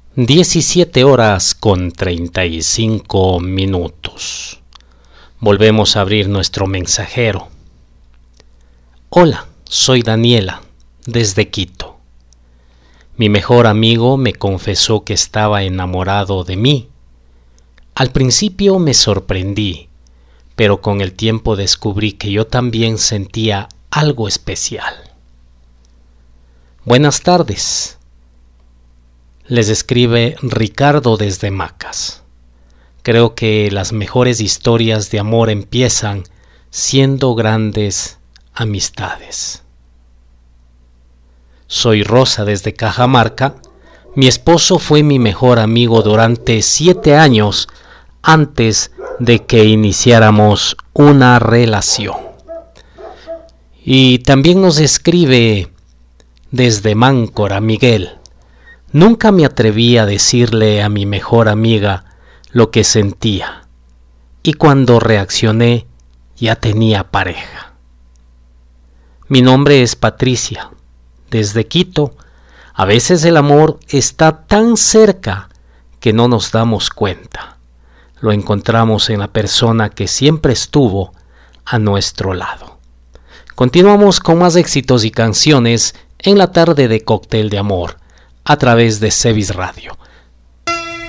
17:35. Volvemos a abrir nuestro mensajero. Hola, soy Daniela, desde Quito. Mi mejor amigo me confesó que estaba enamorado de mí. Al principio me sorprendí, pero con el tiempo descubrí que yo también sentía algo especial. Buenas tardes. Les escribe Ricardo desde Macas. Creo que las mejores historias de amor empiezan siendo grandes amistades. Soy Rosa desde Cajamarca. Mi esposo fue mi mejor amigo durante 7 años antes de que iniciáramos una relación. Y también nos escribe desde Máncora Miguel. Nunca me atreví a decirle a mi mejor amiga lo que sentía, y cuando reaccioné ya tenía pareja. Mi nombre es Patricia, desde Quito. A veces el amor está tan cerca que no nos damos cuenta. Lo encontramos en la persona que siempre estuvo a nuestro lado. Continuamos con más éxitos y canciones en la tarde de Cóctel de Amor, a través de Cevis Radio.